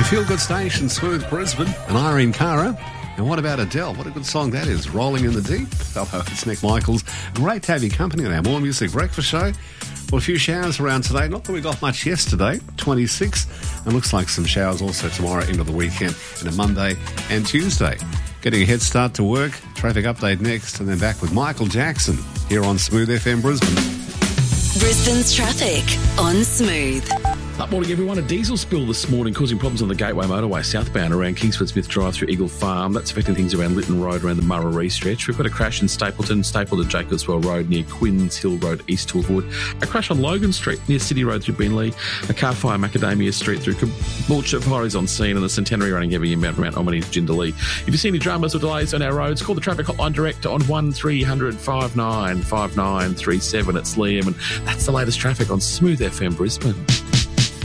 Your feel-good station, Smooth Brisbane, and Irene Cara. And what about Adele? What a good song that is, Rolling in the Deep. Hello, it's Nick Michaels. Great to have you company on our More Music Breakfast Show. Well, a few showers around today. Not that we got much yesterday, 26. And looks like some showers also tomorrow into the weekend, and a Monday and Tuesday. Getting a head start to work. Traffic update next, and then back with Michael Jackson here on Smooth FM Brisbane. Brisbane's traffic on Smooth. Up morning, everyone. A diesel spill this morning causing problems on the Gateway Motorway southbound around Kingsford Smith Drive through Eagle Farm. That's affecting things around Lytton Road, around the Murray stretch. We've got a crash in Stapleton to Jacobswell Road near Quinns Hill Road, East Tilwood. A crash on Logan Street near City Road through Beenleigh. A car fire Macadamia Street through Caboolture. Fire is on scene, and the Centenary running heavy inbound from Mount Omni to Jindalee. If you see any dramas or delays on our roads, call the traffic hotline direct on 1300 59 5937. It's Liam, and that's the latest traffic on Smooth FM Brisbane.